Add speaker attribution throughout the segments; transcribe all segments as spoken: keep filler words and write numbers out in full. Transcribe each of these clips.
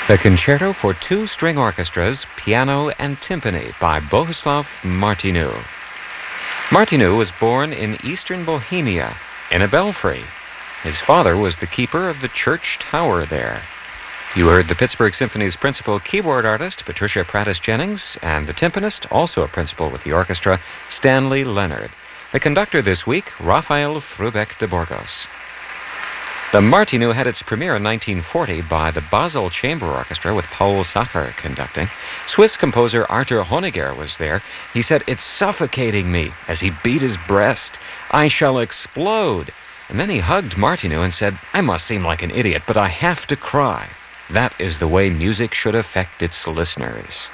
Speaker 1: The Concerto for Two String Orchestras, Piano and Timpani by Bohuslav Martinu. Martinu was born in eastern Bohemia, in a belfry. His father was the keeper of the church tower there. You heard the Pittsburgh Symphony's principal keyboard artist, Patricia Prattis-Jennings, and the timpanist, also a principal with the orchestra, Stanley Leonard. The conductor this week, Rafael Frubeck de Burgos. The Martinu had its premiere in nineteen forty by the Basel Chamber Orchestra with Paul Sacher conducting. Swiss composer Arthur Honegger was there. He said, "It's suffocating me," as he beat his breast. "I shall explode." And then he hugged Martinu and said, "I must seem like an idiot, but I have to cry." That is the way music should affect its listeners.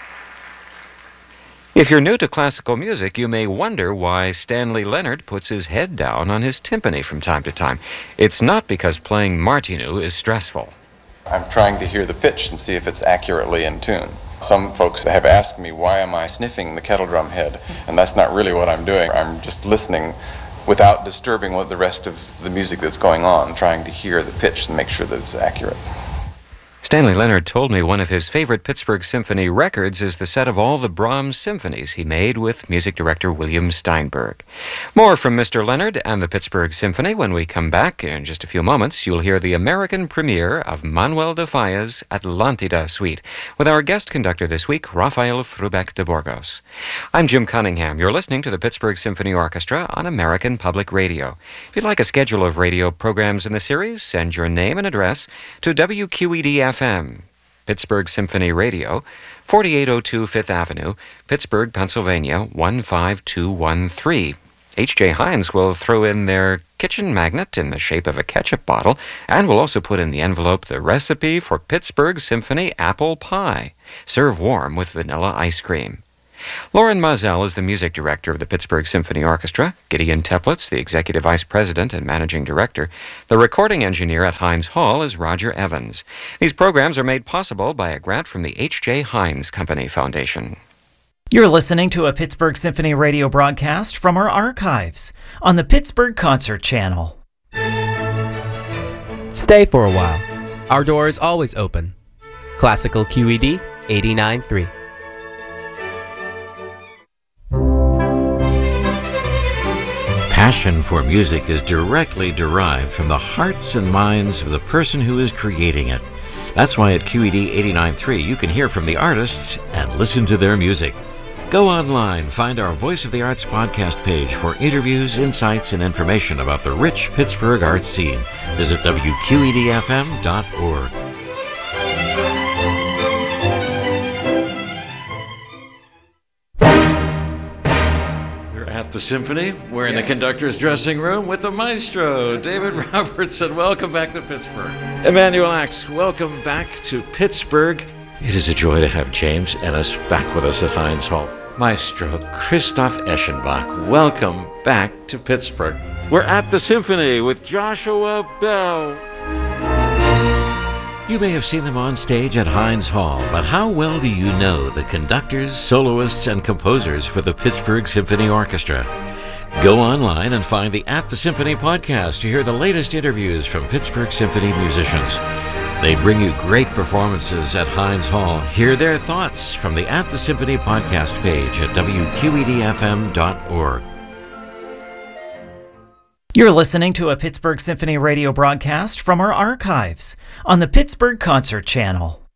Speaker 1: If you're new to classical music, you may wonder why Stanley Leonard puts his head down on his timpani from time to time. It's not because playing Martinu is stressful.
Speaker 2: I'm trying to hear the pitch and see if it's accurately in tune. Some folks have asked me, why am I sniffing the kettle drum head? And that's not really what I'm doing. I'm just listening without disturbing what the rest of the music that's going on, trying to hear the pitch and make sure that it's accurate.
Speaker 1: Stanley Leonard told me one of his favorite Pittsburgh Symphony records is the set of all the Brahms symphonies he made with music director William Steinberg. More from Mister Leonard and the Pittsburgh Symphony when we come back. In just a few moments, you'll hear the American premiere of Manuel de Falla's Atlantida Suite with our guest conductor this week, Rafael Frubeck de Burgos. I'm Jim Cunningham. You're listening to the Pittsburgh Symphony Orchestra on American Public Radio. If you'd like a schedule of radio programs in the series, send your name and address to W Q E D F M, Pittsburgh Symphony Radio, forty-eight oh two Fifth Avenue, Pittsburgh, Pennsylvania, one five two one three. H J Heinz will throw in their kitchen magnet in the shape of a ketchup bottle, and will also put in the envelope the recipe for Pittsburgh Symphony apple pie. Serve warm with vanilla ice cream. Lauren Mazel is the music director of the Pittsburgh Symphony Orchestra. Gideon Teplitz, the executive vice president and managing director. The recording engineer at Heinz Hall is Roger Evans. These programs are made possible by a grant from the H J Heinz Company Foundation.
Speaker 3: You're listening to a Pittsburgh Symphony radio broadcast from our archives on the Pittsburgh Concert Channel.
Speaker 4: Stay for a while. Our door is always open. Classical Q E D eighty-nine point three.
Speaker 5: Passion for music is directly derived from the hearts and minds of the person who is creating it. That's why at Q E D eighty-nine point three you can hear from the artists and listen to their music. Go online, find our Voice of the Arts podcast page for interviews, insights, and information about the rich Pittsburgh arts scene. Visit W Q E D F M dot org.
Speaker 6: At the Symphony, we're in the conductor's dressing room with the maestro, David Robertson. Welcome back to Pittsburgh. Emanuel Axe, welcome back to Pittsburgh. It is a joy to have James Ennis back with us at Heinz Hall. Maestro Christoph Eschenbach, welcome back to Pittsburgh. We're at the Symphony with Joshua Bell.
Speaker 5: You may have seen them on stage at Heinz Hall, but how well do you know the conductors, soloists, and composers for the Pittsburgh Symphony Orchestra? Go online and find the At the Symphony podcast to hear the latest interviews from Pittsburgh Symphony musicians. They bring you great performances at Heinz Hall. Hear their thoughts from the At the Symphony podcast page at W Q E D F M dot org.
Speaker 3: You're listening to a Pittsburgh Symphony radio broadcast from our archives on the Pittsburgh Concert Channel.